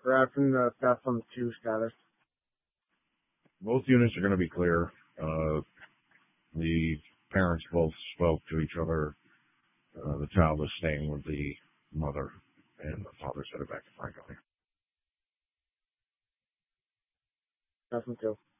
We're asking the theft on the 2 status. Both units are going to be clear. The parents both spoke to each other. The child is staying with the mother, and the father's headed back to Franklin. That's 2.